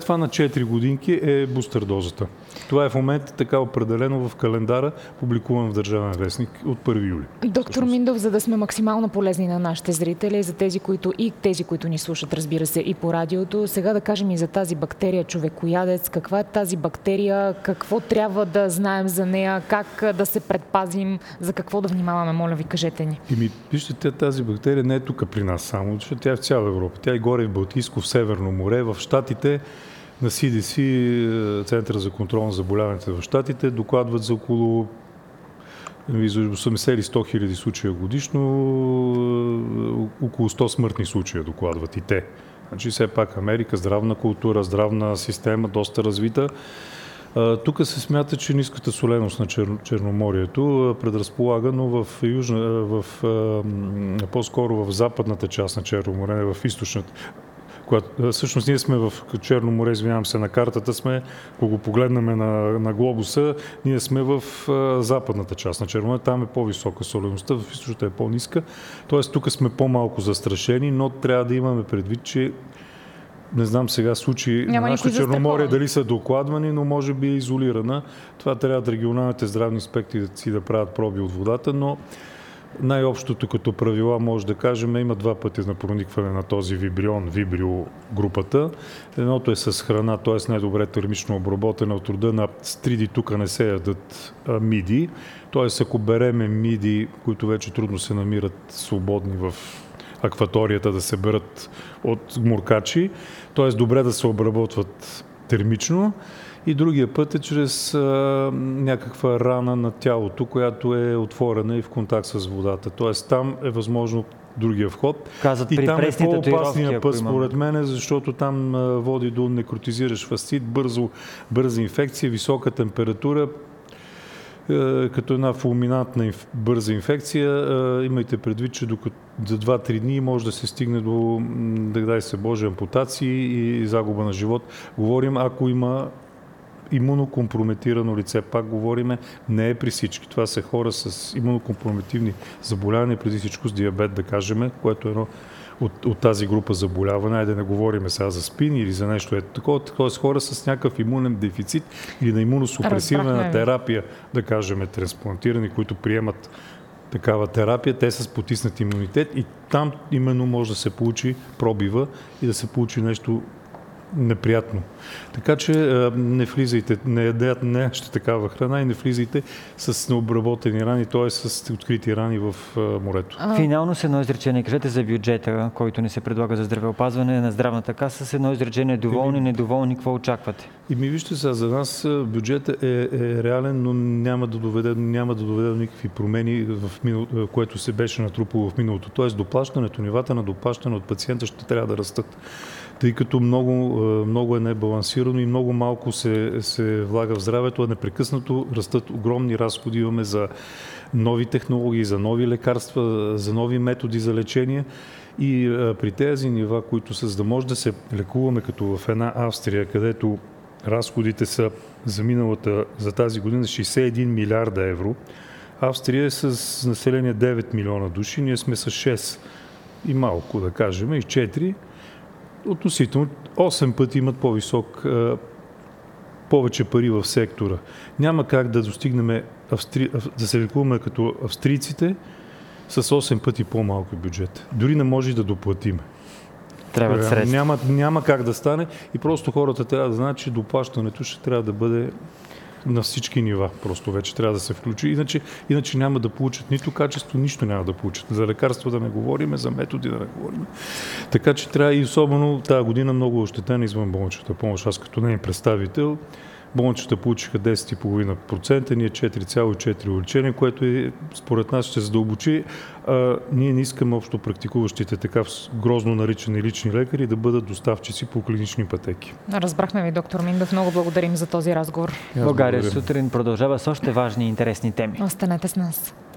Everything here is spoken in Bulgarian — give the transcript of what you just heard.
Това на 4 годинки е бустер дозата. Това е в момента така определено в календара, публикуван в Държавен вестник от 1 юли. Доктор Миндов, за да сме максимално полезни на нашите зрители, за тези, които ни слушат, разбира се, и по радиото, сега да кажем и за тази бактерия човекоядец. Каква е тази бактерия? Какво трябва да знаем за нея? Как да се предпазим? За какво да внимаваме? Моля ви, кажете ни. Вижте, тази бактерия не е тук при нас само, защото тя е в цяла Европа. Тя е горе в Балтийско, в Северно море, в Щатите. На CDC, Центъра за контрол на заболяванията в Щатите, докладват за около 80 или 100 хиляди случая годишно, около 100 смъртни случая докладват и те. Значи все пак Америка, здравна култура, здравна система, доста развита. Тук се смята, че ниската соленост на Черноморието предразполага, но по-скоро в западната част на Черноморе, в източната. Всъщност ние сме в Черно море, извинявам се, на картата сме, ако го погледнем на глобуса, ние сме в западната част на Черно море, там е по-висока солеността, в източната е по-ниска, т.е. тук сме по-малко застрашени, но трябва да имаме предвид, че не знам сега случаи на нашето Черноморие дали са докладвани, но може би е изолирана. Това трябва да регионалните здравни инспекции да правят проби от водата, но най-общото като правила може да кажем, има 2 пъти на проникване на този вибрио групата. Едното е с храна, т.е. най-добре термично обработена от рода на стриди, тук не се ядат миди. Т.е. ако береме миди, които вече трудно се намират свободни в акваторията да се берат от гмуркачи, т.е. добре да се обработват термично. И другия път е чрез някаква рана на тялото, която е отворена и в контакт с водата. Тоест там е възможно другия вход. Казват, и там е по-опасния път, според мен, защото там води до некротизиращ фасцит, бърза инфекция, висока температура. Като една фулминантна бърза инфекция, имайте предвид, че за 2-3 дни може да се стигне до, да дай се Боже, ампутации и загуба на живот. Говорим, ако има имунокомпрометирано лице. Пак говориме, не е при всички. Това са хора с имунокомпрометивни заболявания, преди всичко с диабет, да кажем, което е едно от тази група заболяване. Айде да не говорим сега за спин или за нещо такова. Т.е. хора с някакъв имунен дефицит или на имуносупресивна терапия, да кажем, трансплантирани, които приемат такава терапия, те са с потиснат имунитет и там именно може да се получи пробива и да се получи нещо неприятно. Така че не влизайте, не ядете такава храна и не влизайте с необработени рани, т.е. с открити рани в морето. Финално с едно изречение, кажете за бюджета, който ни се предлага за здравеопазване на здравната каса, с едно изречение доволни, недоволни, какво очаквате? Вижте сега, за нас бюджетът е реален, но няма да доведе до никакви промени, което се беше натрупало в миналото. Т.е. доплащането, нивата на доплащане от пациента ще трябва да растат, тъй като много е небалансирано и много малко се влага в здравето, а непрекъснато растат огромни разходи. Имаме за нови технологии, за нови лекарства, за нови методи за лечение. И при тези нива, които са, за да може да се лекуваме като в една Австрия, където разходите са за тази година 61 милиарда евро. Австрия е с население 9 милиона души, ние сме с 6 и малко, да кажем, и 4. Относително 8 пъти имат повече пари в сектора. Няма как да достигнем да се лекуваме като австрийците с 8 пъти по-малко бюджет. Дори не може да доплатиме. Трябват средства. Няма как да стане и просто хората трябва да знаят, че доплащането ще трябва да бъде на всички нива. Просто вече трябва да се включи. Иначе няма да получат нито качество, нищо няма да получат. За лекарства да не говорим, за методи да не говорим. Така че трябва и особено тази година много ощетена извън болничната помощ. Аз като неин представител, болничната получиха 10,5%, ние 4,4% увеличение, което според нас ще задълбочи. Ние не искаме общо практикуващите така грозно наричани лични лекари да бъдат доставчици по клинични пътеки. Разбрахме ви, доктор Миндов. Много благодарим за този разговор. България сутрин продължава с още важни и интересни теми. Останете с нас.